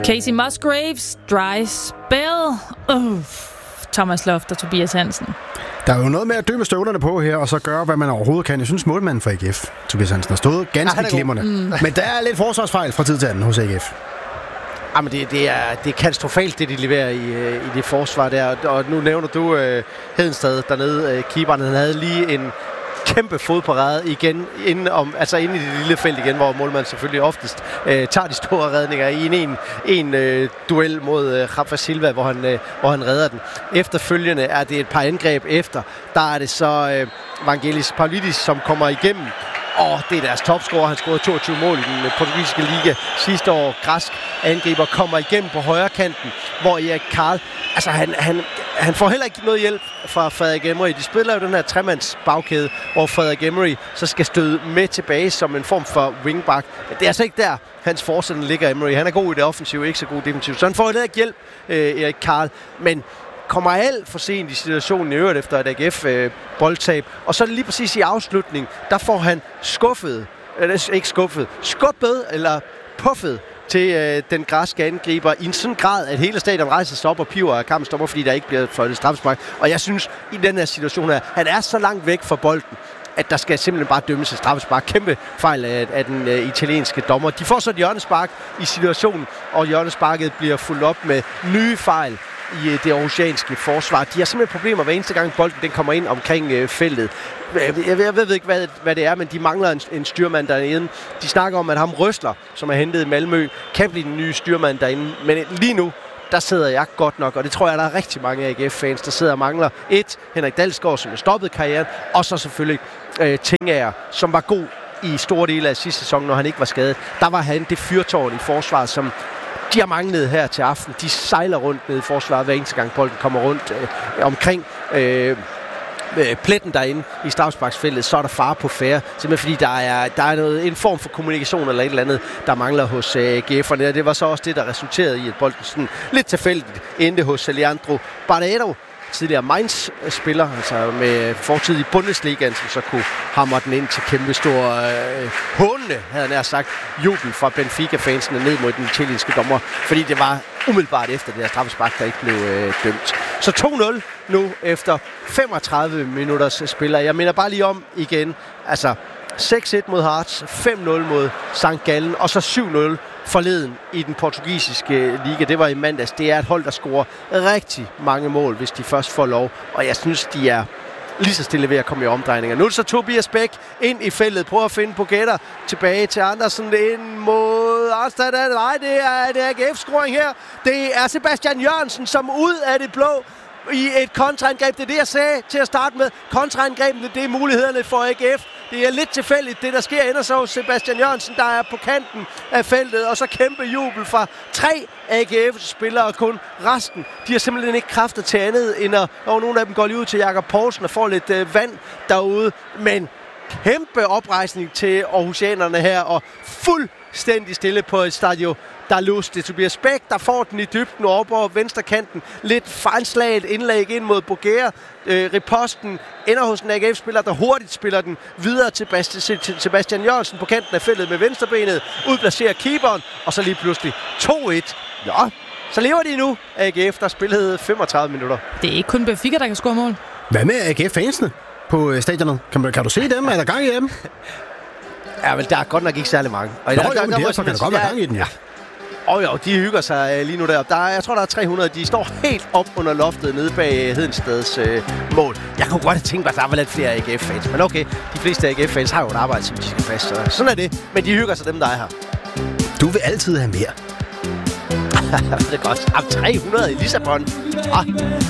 Casey Musgraves, Dry Spell. Thomas Loft og Tobias Hansen. Der er jo noget med at døbe støvlerne på her, og så gøre, hvad man overhovedet kan. Jeg synes, målmanden for AGF, Tobias Hansen, har stået ganske glimrende. Men der er lidt forsvarsfejl fra tid til anden hos AGF. Jamen, det er katastrofalt, det de leverer i det forsvar der. Og nu nævner du Hedenstad dernede. Keeperen, han havde lige en kæmpe fodparade igen inde i det lille felt igen, hvor målmanden selvfølgelig oftest tager de store redninger i en duel mod Rafa Silva, hvor han redder den. Efterfølgende er det et par angreb efter. Der er det så Vangelis Paulidis, som kommer igennem. Og det er deres topscorer. Han scorede 22 mål i den portugisiske liga sidste år. Græsk angriber kommer igennem på højre kanten, hvor Erik Karl, altså han får heller ikke noget hjælp fra Frederik Emery. De spiller jo den her tremands bagkæde, hvor Frederik Emery så skal støde med tilbage som en form for wingback. Men det er altså ikke der, hans forsætten ligger, Emery. Han er god i det offensive, ikke så god defensivt. Så han får heller ikke hjælp, Erik Karl. Men kommer alt for sent i situationen i øvrigt efter et AGF-boldtab. Og så lige præcis i afslutning, der får han skubbet eller puffet til den græske angriber i en sådan grad, at hele stadion rejser sig op og piver af kampen stopper, fordi der ikke bliver fløjtet straffespark. Og jeg synes, i den her situation her, han er så langt væk fra bolden, at der skal simpelthen bare dømmes et straffespark. Kæmpe fejl af den italienske dommer. De får så et hjørnespark i situationen, og hjørnesparket bliver fulgt op med nye fejl i det aarhusianske forsvar. De har simpelthen problemer hver eneste gang bolden den kommer ind omkring feltet. Jeg ved ikke, hvad det er, men de mangler en styrmand derinde. De snakker om, at ham Røsler, som er hentet i Malmø, kan blive den nye styrmand derinde. Men lige nu, der sidder jeg godt nok, og det tror jeg, der er rigtig mange AGF-fans, der sidder og mangler. Henrik Dalsgaard, som er stoppet karrieren, og så selvfølgelig Tingager, som var god i store dele af sidste sæson, når han ikke var skadet. Der var han det fyrtårn i forsvaret, som de har manglet her til aften. De sejler rundt ned i forsvaret hver eneste gang bolden kommer rundt omkring pletten derinde i straffesparksfeltet, så er der fare på færre. Simpelthen fordi der er en form for kommunikation eller et eller andet, der mangler hos AGF'erne. Det var så også det, der resulterede i, at bolden sådan lidt tilfældigt endte hos Leandro Barreiro, tidligere Mainz-spiller, altså med fortid i Bundesligaen, som så kunne hamre den ind til kæmpe stor hånende, havde jeg nær sagt, jubel fra Benfica-fansene ned mod den italienske dommer, fordi det var umiddelbart efter det her straffespark, der ikke blev dømt. Så 2-0 nu efter 35 minutters spiller. Jeg minder bare lige om igen, altså 6-1 mod Hearts, 5-0 mod St. Gallen, og så 7-0 forleden i den portugisiske liga. Det var i mandags. Det er et hold, der scorer rigtig mange mål, hvis de først får lov. Og jeg synes, de er lige så stille ved at komme i omdrejninger. Nu er det så Tobias Bæk ind i feltet. Prøver at finde Pogatter tilbage til Andersen ind mod Arstad. Nej, det er AGF-scoring her. Det er Sebastian Jørgensen, som ud af det blå i et kontraangreb. Det er det, jeg sagde til at starte med. Kontraangrebene, det er mulighederne for AGF. Det er lidt tilfældigt, det der sker. Ender så hos Sebastian Jørgensen, der er på kanten af feltet. Og så kæmpe jubel fra 3 AGF-spillere kun. Resten, de har simpelthen ikke kræfter til andet, end at nogle af dem går lige ud til Jakob Poulsen og får lidt vand derude. Men kæmpe oprejsning til aarhusianerne her, og fuldstændig stille på et stadion. Der er lyst. Det er Tobias Bæk, der får den i dybden over på venstre kanten. Lidt fejlslaget indlæg ind mod Boguer. Riposten ender hos en AGF-spiller, der hurtigt spiller den videre til Sebastian Jørgensen på kanten af feltet med venstrebenet. Udplacerer keeperen, og så lige pludselig 2-1. Nå, så lever de nu, AGF, der spillede 35 minutter. Det er ikke kun Benfica, der kan score mål. Hvad med AGF-fansene på stadionet? Kan du se dem? Er der gang i dem? Ja, men der er godt nok ikke særlig mange. Og så kan der godt være gang i den, ja. Jo, de hygger sig lige nu der. Jeg tror, der er 300. De står helt op under loftet nede bag Hedenstads mål. Jeg kunne godt have tænkt mig, at der var lidt flere AGF-fans. Men okay, de fleste AGF-fans har jo et arbejde, som de skal passe. Sådan er det. Men de hygger sig, dem der er her. Du vil altid have mere. Det er godt. 300 i Lissabon.